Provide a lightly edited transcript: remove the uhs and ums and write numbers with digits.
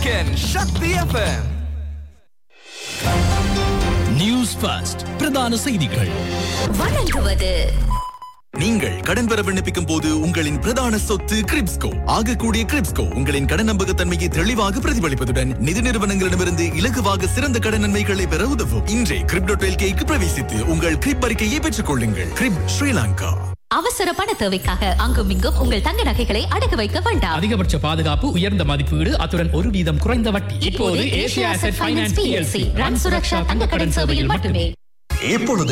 Weekend Shakti FM. News first பிரதான செய்திகள். வணங்குவது நீங்கள் கடன் பெற விண்ணப்பிக்கும் போது உங்களின் பிரதான சொத்து கிரிப்ஸ்கோ. ஆகக்கூடிய கிரிப்ஸ்கோ உங்களின் கடன் நம்பகத்தன்மையை தெளிவாக பிரதிபலிப்பதுடன் நிதி நிறுவனங்களிடமிருந்து இலகுவாக சிறந்த கடன் நன்மைகளை பெற உதவும். இன்றே கிரிப்.lk பிரவேசித்து உங்கள் கிரிப் அறிக்கையை பெற்றுக் கொள்ளுங்கள். கிரிப் ஸ்ரீலங்கா. அவசர பண தேவைக்காக அங்கும் இங்கும் உங்கள் தங்க நகைகளை அடகு வைக்க வேண்டாம். அதிகபட்ச பாதுகாப்பு, உயர்ந்த மதிப்பீடு, அத்துடன் 1% குறைந்த வட்டி. இப்போது Asia asset finance PLC run Suraksha தங்க கடன் சேவையில் மட்டுமே. எப்பொழுது